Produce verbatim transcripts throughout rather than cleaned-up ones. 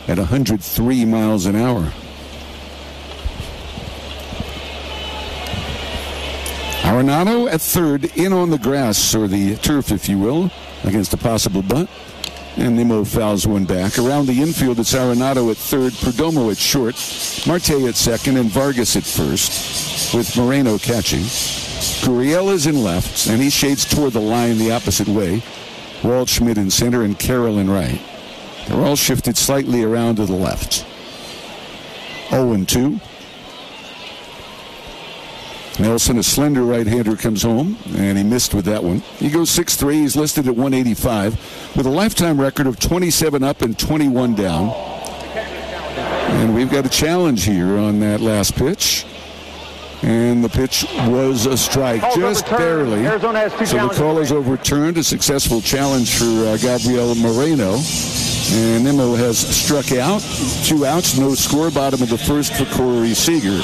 at one hundred three miles an hour. Arenado at third, in on the grass, or the turf, if you will, against a possible bunt. And Nimmo fouls one back. Around the infield, it's Arenado at third, Perdomo at short, Marte at second, and Vargas at first, with Moreno catching. Gurriel is in left, and he shades toward the line the opposite way. Waldschmidt in center, and Carroll in right. They're all shifted slightly around to the left. oh and two. Nelson, a slender right-hander, comes home, and he missed with that one. He goes six three. He's listed at one eighty-five with a lifetime record of twenty-seven up and twenty-one down. And we've got a challenge here on that last pitch. And the pitch was a strike, just barely. So the call is overturned. A successful challenge for uh, Gabriel Moreno. And Nimmo has struck out. Two outs, no score. Bottom of the first for Corey Seager.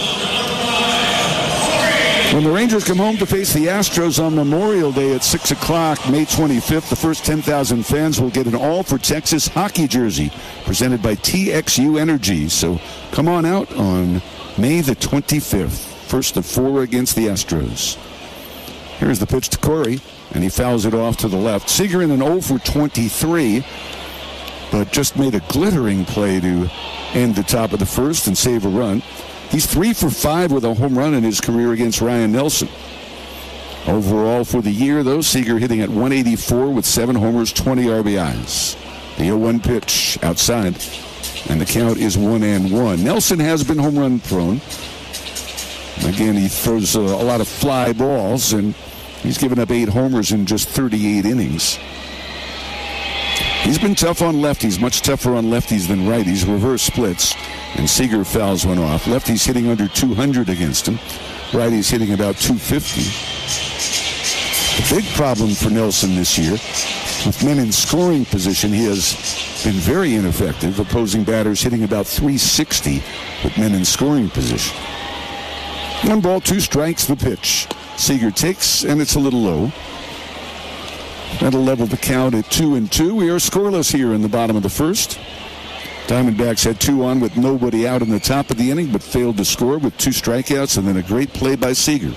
When the Rangers come home to face the Astros on Memorial Day at six o'clock, May twenty-fifth, the first ten thousand fans will get an All for Texas hockey jersey presented by T X U Energy. So come on out on May the twenty-fifth, first of four against the Astros. Here's the pitch to Corey, and he fouls it off to the left. Seager in an oh for twenty-three, but just made a glittering play to end the top of the first and save a run. He's three for five with a home run in his career against Ryan Nelson. Overall for the year, though, Seager hitting at one eighty-four with seven homers, twenty R B Is. The oh one pitch outside, and the count is one and one. Nelson has been home run prone. Again, he throws a, a lot of fly balls, and he's given up eight homers in just thirty-eight innings. He's been tough on lefties, much tougher on lefties than righties, reverse splits. And Seager fouls one off. Lefties hitting under two hundred against him. Righties hitting about two fifty. The big problem for Nelson this year, with men in scoring position, he has been very ineffective. Opposing batters hitting about three sixty with men in scoring position. One ball, two strikes, the pitch. Seager takes, and it's a little low. That'll level the count at two and two. We are scoreless here in the bottom of the first. Diamondbacks had two on with nobody out in the top of the inning, but failed to score with two strikeouts and then a great play by Seager.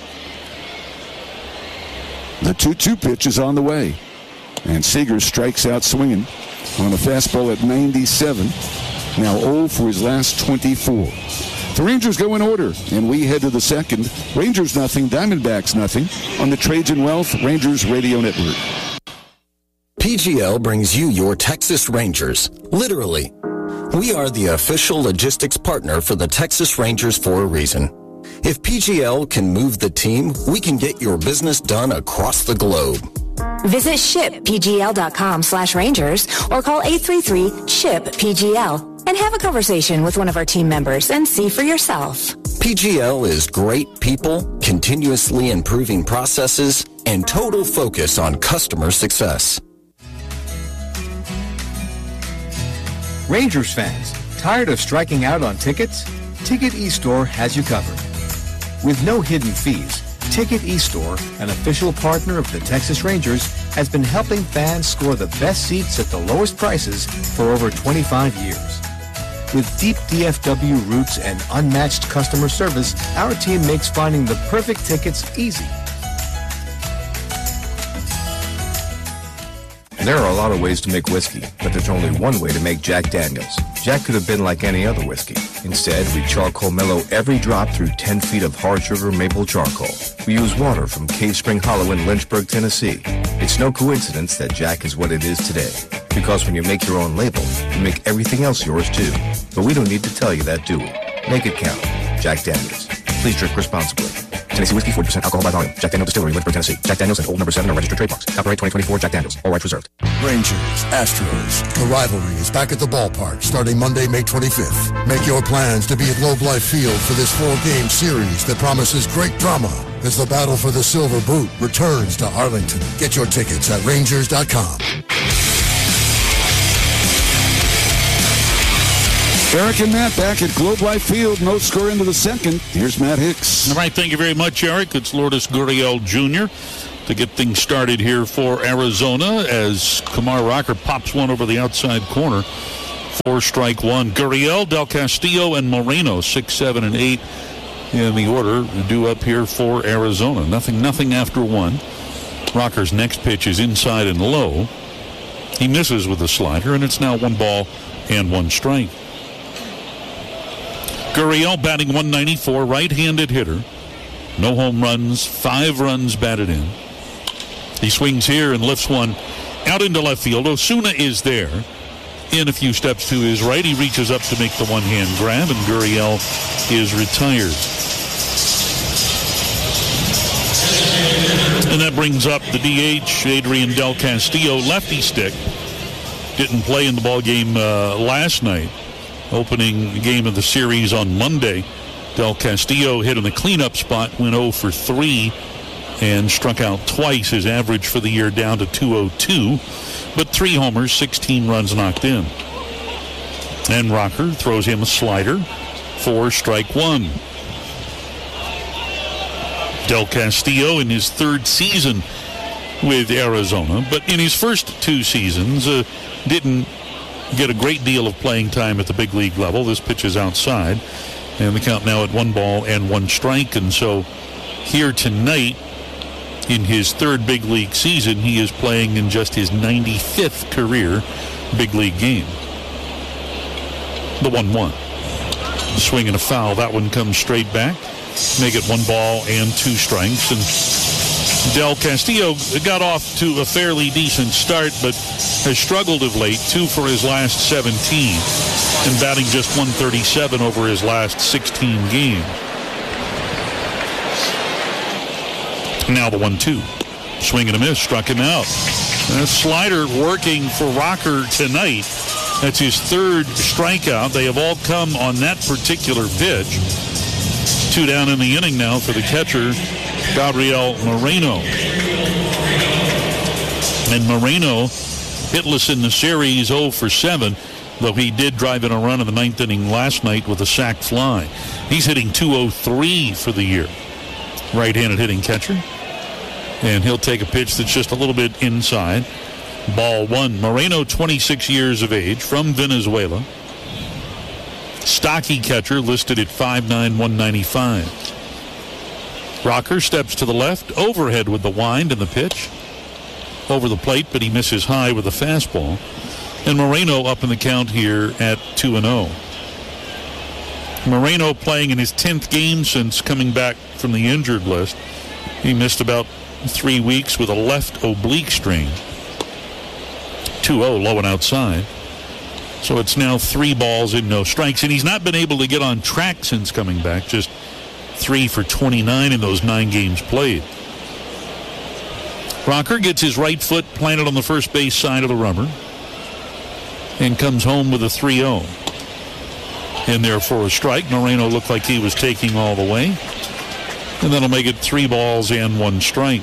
The two two pitch is on the way, and Seager strikes out swinging on a fastball at ninety-seven. Now oh for his last twenty-four. The Rangers go in order, and we head to the second. Rangers nothing, Diamondbacks nothing on the Trades and Wealth Rangers Radio Network. P G L brings you your Texas Rangers, literally. We are the official logistics partner for the Texas Rangers for a reason. If P G L can move the team, we can get your business done across the globe. Visit shippgl.com slash Rangers or call eight three three, S H I P P G L and have a conversation with one of our team members and see for yourself. P G L is great people, continuously improving processes, and total focus on customer success. Rangers fans, tired of striking out on tickets? Ticket eStore has you covered. With no hidden fees, Ticket eStore, an official partner of the Texas Rangers, has been helping fans score the best seats at the lowest prices for over twenty-five years. With deep D F W roots and unmatched customer service, our team makes finding the perfect tickets easy. There are a lot of ways to make whiskey, but there's only one way to make Jack Daniels. Jack could have been like any other whiskey. Instead, we charcoal mellow every drop through ten feet of hard sugar maple charcoal. We use water from Cave Spring Hollow in Lynchburg, Tennessee. It's no coincidence that Jack is what it is today. Because when you make your own label, you make everything else yours too. But we don't need to tell you that, do we? Make it count. Jack Daniels. Please drink responsibly. Tennessee Whiskey, forty percent alcohol by volume. Jack Daniels Distillery, Lynchburg, Tennessee. Jack Daniels and Old Number seven are registered trademarks. Copyright twenty twenty-four Jack Daniels. All rights reserved. Rangers, Astros. The rivalry is back at the ballpark starting Monday, May twenty-fifth. Make your plans to be at Globe Life Field for this four-game series that promises great drama as the battle for the Silver Boot returns to Arlington. Get your tickets at Rangers dot com. Eric and Matt back at Globe Life Field. No score into the second. Here's Matt Hicks. All right, thank you very much, Eric. It's Lourdes Gurriel Junior to get things started here for Arizona as Kumar Rocker pops one over the outside corner. for strike one. Gurriel, Del Castillo, and Moreno, six, seven, and eight in the order due up here for Arizona. Nothing, nothing after one. Rocker's next pitch is inside and low. He misses with the slider, and it's now one ball and one strike. Gurriel batting one ninety-four, right-handed hitter. No home runs, five runs batted in. He swings here and lifts one out into left field. Osuna is there. In a few steps to his right, he reaches up to make the one-hand grab, and Gurriel is retired. And that brings up the D H, Adrian Del Castillo, lefty stick. Didn't play in the ball game uh, last night. Opening game of the series on Monday. Del Castillo hit in the cleanup spot, went oh for three, and struck out twice. His average for the year down to two oh two. But three homers, sixteen runs knocked in. And Rocker throws him a slider for strike one. Del Castillo in his third season with Arizona, but in his first two seasons uh, didn't get a great deal of playing time at the big league level. This pitch is outside, and the count now at one ball and one strike. And so here tonight, in his third big league season, he is playing in just his ninety-fifth career big league game. The one one. Swing and a foul. That one comes straight back. Make it one ball and two strikes. And Del Castillo got off to a fairly decent start, but has struggled of late. Two for his last seventeen, and batting just one thirty-seven over his last sixteen games. Now the one two. Swing and a miss. Struck him out. And a slider working for Rocker tonight. That's his third strikeout. They have all come on that particular pitch. Two down in the inning now for the catcher, Gabriel Moreno. And Moreno, hitless in the series, oh for seven, though he did drive in a run in the ninth inning last night with a sac fly. He's hitting two oh three for the year. Right-handed hitting catcher. And he'll take a pitch that's just a little bit inside. Ball one. Moreno, twenty-six years of age, from Venezuela. Stocky catcher, listed at five nine, one ninety-five. Rocker steps to the left, overhead with the wind and the pitch. Over the plate, but he misses high with a fastball. And Moreno up in the count here at two and oh. Moreno playing in his tenth game since coming back from the injured list. He missed about three weeks with a left oblique strain. two oh, low and outside. So it's now three balls and no strikes. And he's not been able to get on track since coming back. Just three for twenty-nine in those nine games played. Rocker gets his right foot planted on the first base side of the rubber and comes home with a three oh. And there for a strike. Moreno looked like he was taking all the way. And that'll make it three balls and one strike.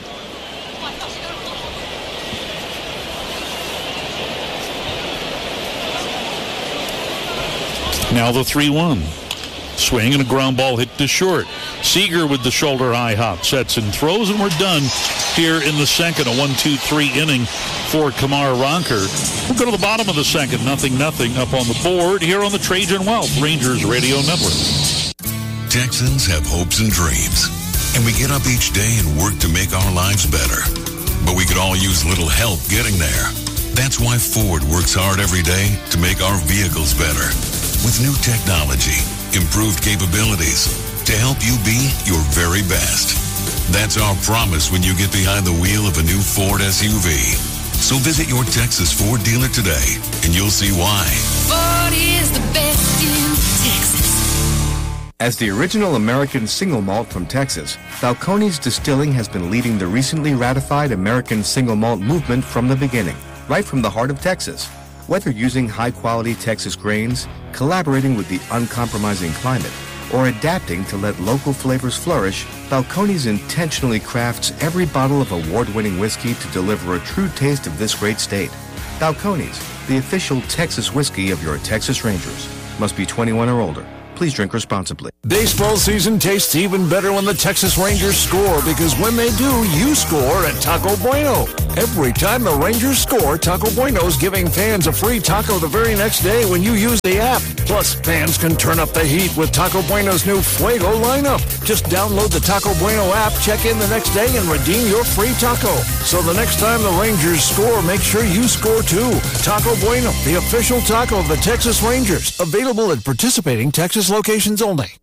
Now the three one. Swing and a ground ball hit to short. Seager with the shoulder high hop sets and throws, and we're done here in the second. A one two three inning for Kumar Rocker. We'll go to the bottom of the second. Nothing, nothing up on the board here on the Trajan Wealth Rangers Radio Network. Texans have hopes and dreams, and we get up each day and work to make our lives better. But we could all use a little help getting there. That's why Ford works hard every day to make our vehicles better. With new technology, improved capabilities, to help you be your very best. That's our promise when you get behind the wheel of a new Ford S U V. So visit your Texas Ford dealer today, and you'll see why. Ford is the best in Texas. As the original American single malt from Texas, Balcones Distilling has been leading the recently ratified American single malt movement from the beginning, right from the heart of Texas. Whether using high-quality Texas grains, collaborating with the uncompromising climate, or adapting to let local flavors flourish, Balcones intentionally crafts every bottle of award-winning whiskey to deliver a true taste of this great state. Balcones, the official Texas whiskey of your Texas Rangers. Must be twenty-one or older. Please drink responsibly. Baseball season tastes even better when the Texas Rangers score, because when they do, you score at Taco Bueno. Every time the Rangers score, Taco Bueno's giving fans a free taco the very next day when you use the app. Plus, fans can turn up the heat with Taco Bueno's new Fuego lineup. Just download the Taco Bueno app, check in the next day, and redeem your free taco. So the next time the Rangers score, make sure you score too. Taco Bueno, the official taco of the Texas Rangers. Available at participating Texas locations only.